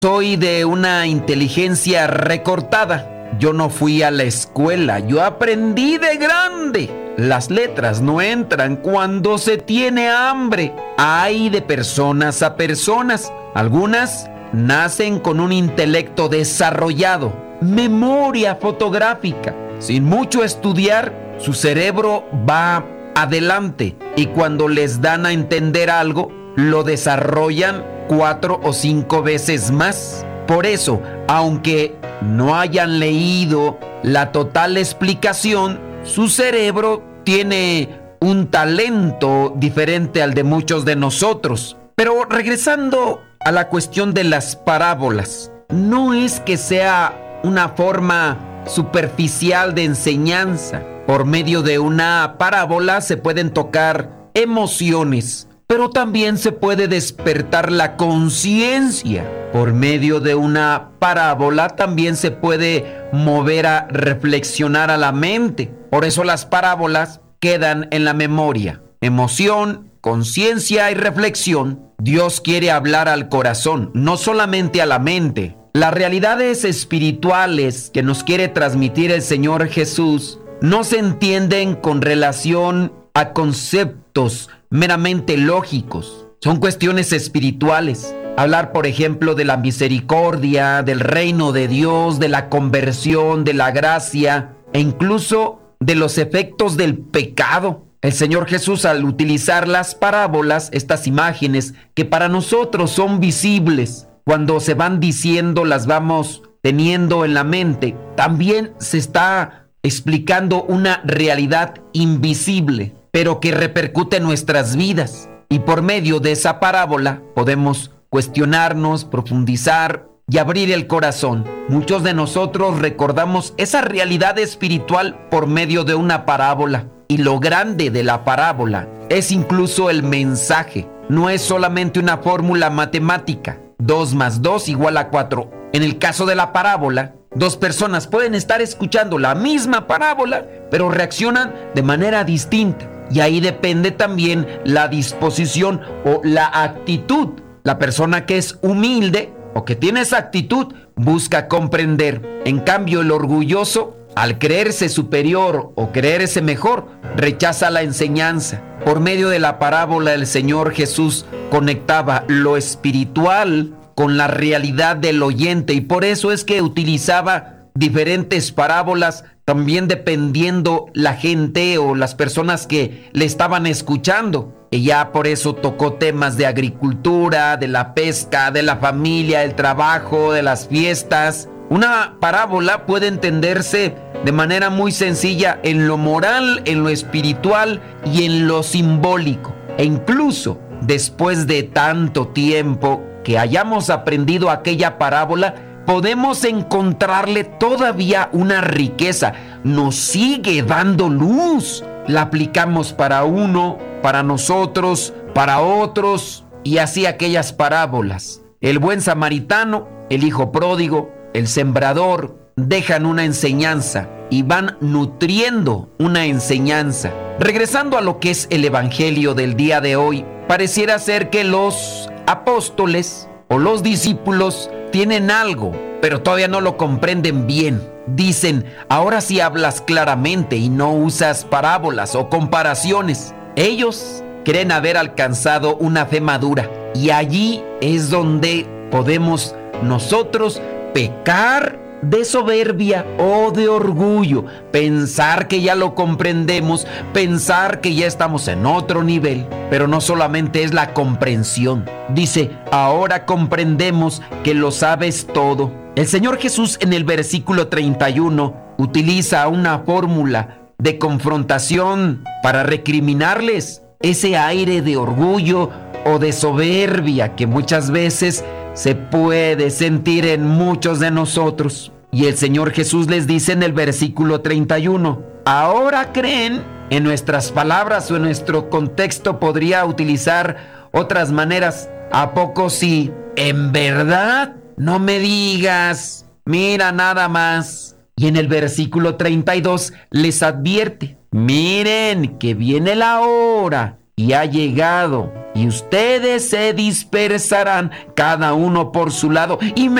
Soy de una inteligencia recortada. Yo no fui a la escuela, yo aprendí de grande. Las letras no entran cuando se tiene hambre. Hay de personas a personas. Algunas nacen con un intelecto desarrollado, memoria fotográfica. Sin mucho estudiar, su cerebro va adelante y cuando les dan a entender algo, lo desarrollan 4 o 5 veces más. Por eso, aunque no hayan leído la total explicación, su cerebro tiene un talento diferente al de muchos de nosotros. Pero regresando a la cuestión de las parábolas, no es que sea una forma superficial de enseñanza. Por medio de una parábola se pueden tocar emociones, pero también se puede despertar la conciencia. Por medio de una parábola también se puede mover a reflexionar a la mente. Por eso las parábolas quedan en la memoria. Emoción, conciencia y reflexión. Dios quiere hablar al corazón, no solamente a la mente. Las realidades espirituales que nos quiere transmitir el Señor Jesús no se entienden con relación a conceptos meramente lógicos. Son cuestiones espirituales. Hablar, por ejemplo, de la misericordia, del reino de Dios, de la conversión, de la gracia e incluso de los efectos del pecado. El Señor Jesús, al utilizar las parábolas, estas imágenes que para nosotros son visibles, cuando se van diciendo, las vamos teniendo en la mente, también se está explicando una realidad invisible, pero que repercute en nuestras vidas. Y por medio de esa parábola podemos cuestionarnos, profundizar y abrir el corazón. Muchos de nosotros recordamos esa realidad espiritual por medio de una parábola. Y lo grande de la parábola es incluso el mensaje. No es solamente una fórmula matemática. 2 más 2 igual a 4. En el caso de la parábola, 2 personas pueden estar escuchando la misma parábola, pero reaccionan de manera distinta. Y ahí depende también la disposición o la actitud. La persona que es humilde o que tiene esa actitud busca comprender. En cambio, el orgulloso, al creerse superior o creerse mejor, rechaza la enseñanza. Por medio de la parábola, el Señor Jesús conectaba lo espiritual con la realidad del oyente y por eso es que utilizaba diferentes parábolas también dependiendo la gente o las personas que le estaban escuchando. Y ya por eso tocó temas de agricultura, de la pesca, de la familia, del trabajo, de las fiestas. Una parábola puede entenderse de manera muy sencilla en lo moral, en lo espiritual y en lo simbólico. E incluso después de tanto tiempo que hayamos aprendido aquella parábola, podemos encontrarle todavía una riqueza. Nos sigue dando luz. La aplicamos para uno, para nosotros, para otros y así aquellas parábolas. El buen samaritano, el hijo pródigo, el sembrador, dejan una enseñanza y van nutriendo una enseñanza. Regresando a lo que es el evangelio del día de hoy, pareciera ser que los apóstoles o los discípulos tienen algo, pero todavía no lo comprenden bien. Dicen, ahora sí hablas claramente y no usas parábolas o comparaciones. Ellos creen haber alcanzado una fe madura y allí es donde podemos nosotros pecar de soberbia o de orgullo, pensar que ya lo comprendemos, pensar que ya estamos en otro nivel. Pero no solamente es la comprensión. Dice, ahora comprendemos que lo sabes todo. El Señor Jesús en el versículo 31 utiliza una fórmula de confrontación para recriminarles ese aire de orgullo o de soberbia que muchas veces se puede sentir en muchos de nosotros. Y el Señor Jesús les dice en el versículo 31, ahora creen. En nuestras palabras o en nuestro contexto podría utilizar otras maneras. ¿A poco sí? ¿En verdad? No me digas. Mira nada más. Y en el versículo 32 les advierte, miren que viene la hora y ha llegado, y ustedes se dispersarán cada uno por su lado y